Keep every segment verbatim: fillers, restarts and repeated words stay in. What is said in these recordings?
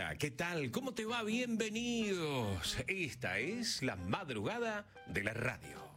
Hola, ¿qué tal? ¿Cómo te va? Bienvenidos. Esta es la madrugada de la radio.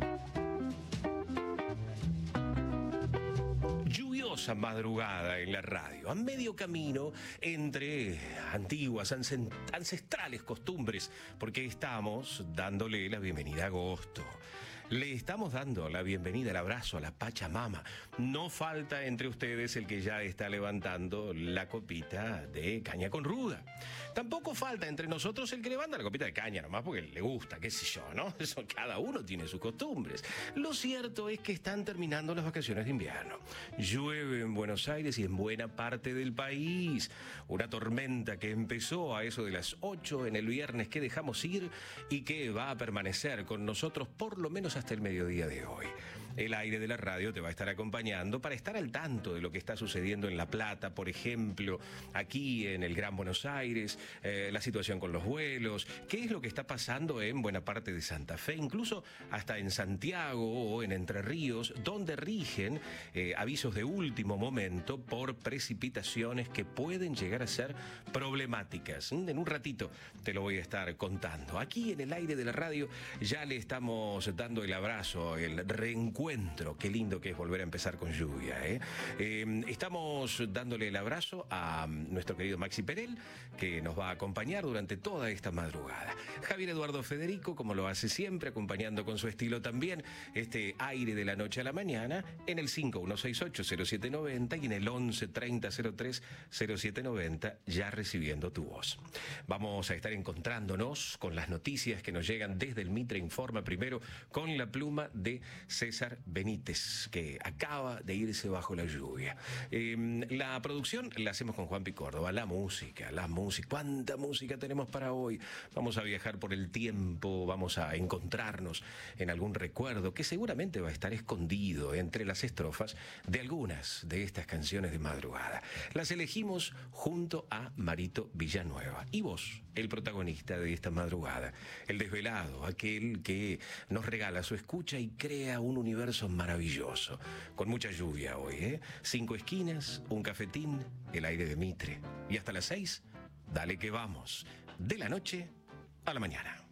Lluviosa madrugada en la radio, a medio camino entre antiguas, ancestrales costumbres, porque estamos dándole la bienvenida a agosto. Le estamos dando la bienvenida, el abrazo a la Pachamama. No falta entre ustedes el que ya está levantando la copita de caña con ruda. Tampoco falta entre nosotros el que levanta la copita de caña, nomás porque le gusta, qué sé yo, ¿no? Eso, cada uno tiene sus costumbres. Lo cierto es que están terminando las vacaciones de invierno. Llueve en Buenos Aires y en buena parte del país. Una tormenta que empezó a eso de las ocho en el viernes que dejamos ir y que va a permanecer con nosotros por lo menos hasta el mediodía de hoy. El aire de la radio te va a estar acompañando para estar al tanto de lo que está sucediendo en La Plata, por ejemplo, aquí en el Gran Buenos Aires, eh, la situación con los vuelos, qué es lo que está pasando en buena parte de Santa Fe, incluso hasta en Santiago o en Entre Ríos, donde rigen eh, avisos de último momento por precipitaciones que pueden llegar a ser problemáticas. En un ratito te lo voy a estar contando. Aquí en el aire de la radio ya le estamos dando el abrazo, el reencuentro. Qué lindo que es volver a empezar con lluvia, ¿eh? Eh, estamos dándole el abrazo a nuestro querido Maxi Perel, que nos va a acompañar durante toda esta madrugada. Javier Eduardo Federico, como lo hace siempre, acompañando con su estilo también este aire de la noche a la mañana en el cinco uno seis ocho cero siete nueve cero y en el once treinta cero tres cero siete noventa, ya recibiendo tu voz. Vamos a estar encontrándonos con las noticias que nos llegan desde el Mitre Informa, primero con la pluma de César Benítez, que acaba de irse bajo la lluvia. Eh, la producción la hacemos con Juan P. Córdoba, la música, la música. ¿Cuánta música tenemos para hoy? Vamos a viajar por el tiempo, vamos a encontrarnos en algún recuerdo que seguramente va a estar escondido entre las estrofas de algunas de estas canciones de madrugada. Las elegimos junto a Marito Villanueva. Y vos, el protagonista de esta madrugada, el desvelado, aquel que nos regala su escucha y crea un universo maravilloso, con mucha lluvia hoy, ¿eh? Cinco esquinas, un cafetín, el aire de Mitre. Y hasta las seis, dale que vamos, de la noche a la mañana.